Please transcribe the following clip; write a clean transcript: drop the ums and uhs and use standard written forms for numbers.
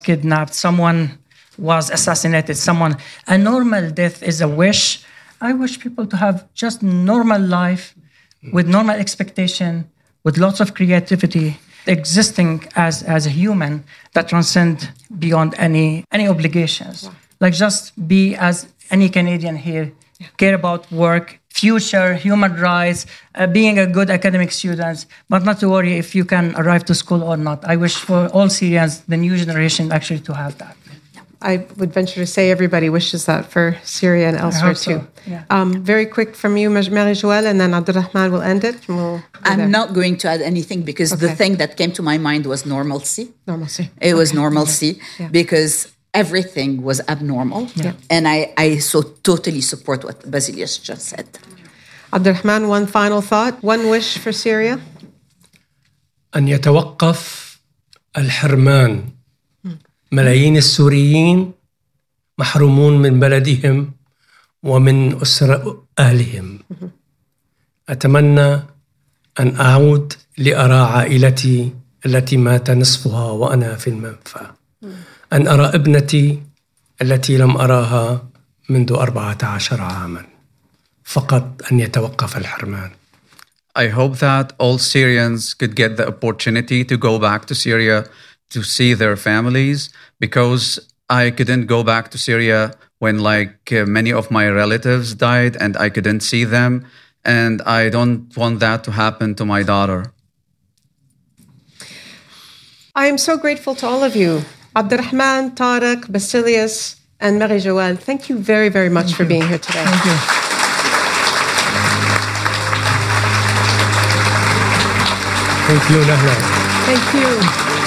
kidnapped, someone was assassinated, a normal death is a wish. I wish people to have just normal life with normal expectation, with lots of creativity, existing as a human that transcend beyond any obligations. Wow. Like just be as any Canadian here, care about work, future, human rights, being a good academic student, but not to worry if you can arrive to school or not. I wish for all Syrians, the new generation, actually to have that. I would venture to say everybody wishes that for Syria and elsewhere too. Yeah. Very quick from you, Marie-Joëlle, and then Abdulrahman will end it. I'm not going to add anything because the thing that came to my mind was normalcy. Normalcy. It was normalcy because everything was abnormal. Yeah. And I so totally support what Basilius just said. Abdulrahman, one final thought, one wish for Syria? أن يتوقف الحرمان. ملايين السوريين محرومون من بلدهم ومن أسر أهلهم. أتمنى أن أعود لأرى عائلتي التي مات نصفها وأنا في المنفى. أن أرى ابنتي التي لم أراها منذ 14 عاما. فقط أن يتوقف الحرمان. I hope that all Syrians could get the opportunity to go back to Syria to see their families, because I couldn't go back to Syria when many of my relatives died and I couldn't see them. And I don't want that to happen to my daughter. I am so grateful to all of you. Abdulrahman, Tariq, Basilius, and Marie-Joëlle, thank you very, very much for being here today. Thank you. Thank you, Nahla. Thank you.